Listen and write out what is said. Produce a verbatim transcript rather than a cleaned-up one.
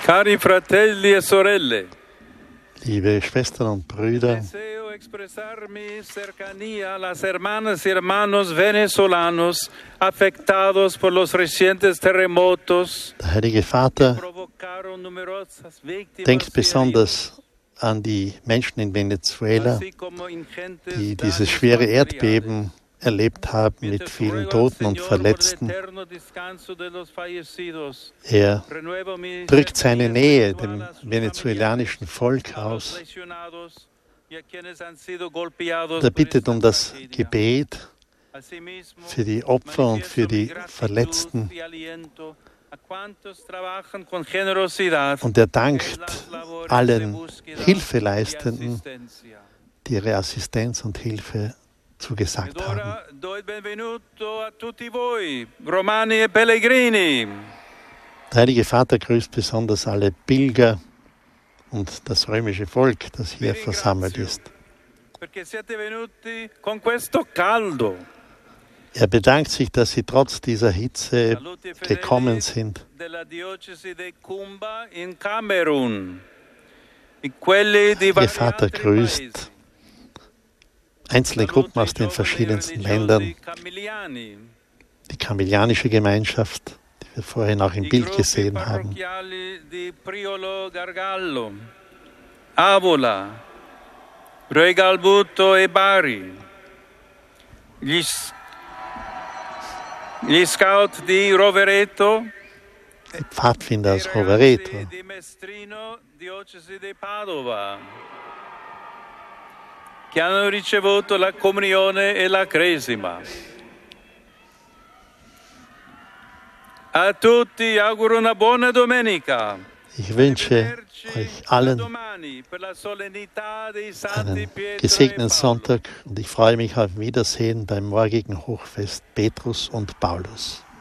Cari fratelli e sorelle, liebe Schwestern und Brüder, deseo expresar mi cercanía a las hermanas y hermanos venezolanos afectados por los recientes terremotos der Heilige Vater provocaron numerosas víctimas denkt y besonders an die Menschen in Venezuela, así como ingentes die daños dieses schwere materiales. Erdbeben erlebt haben mit Mientras vielen ruego al Toten und Señor por el Verletzten. eterno descanso de los fallecidos, Er renuevo mi drückt seine cercanía Nähe espiritual dem a sus venezolanischen Volk familiares, a los aus. lesionados y a quienes han sido golpeados Er por bittet esta um das tragedia. Gebet Asimismo, für die Opfer und für manifiesto mi die gratitud Verletzten. y aliento a cuantos trabajan con generosidad Und er en dankt las labores de allen búsqueda y Hilfeleistenden, asistencia. die ihre Assistenz und Hilfe zugesagt Ed haben. ora do il benvenuto a tutti voi, romani e pellegrini. Der Heilige Vater grüßt besonders alle Pilger und das römische Volk, das hier versammelt ist. Perché siete venuti con questo caldo. Er bedankt sich, dass sie trotz dieser Hitze Saluti ai gekommen fedeli sind. della diocesi di Kumba in Camerun e quelli di Der vari Vater altri grüßt paesi. einzelne Saluti Gruppen ai aus den giovani verschiedensten religiosi Ländern, camiliani, die kamilianische Gemeinschaft, die wir vorhin auch im i Bild gruppi gesehen haben, parrocchiali di Priolo Gargallo, Avola, Regalbuto e Bari, gli, s- gli scout di Rovereto, die Pfadfinder i aus Rovereto, ragazzi di Mestrino, diocesi di Padova, che hanno ricevuto la comunione e la cresima. A tutti auguro una buona domenica. Ich wünsche euch allen Domani per la solennità dei Santi einen Pietro e gesegneten Paolo. Sonntag und ich freue mich auf Wiedersehen beim morgigen Hochfest Petrus und Paulus.